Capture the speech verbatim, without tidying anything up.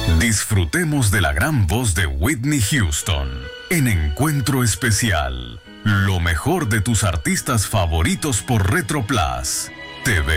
Disfrutemos de la gran voz de Whitney Houston en Encuentro Especial. Lo mejor de tus artistas favoritos por Retro Plus T V.